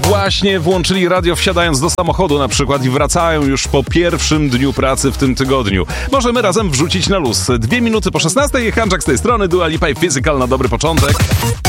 właśnie włączyli radio wsiadając do samochodu na przykład i wracają już po pierwszym dniu pracy w tym tygodniu. Możemy razem wrzucić na luz. 2 minuty po 16:00, Hanczak z tej strony, Dua Lipa i Physical na dobry początek.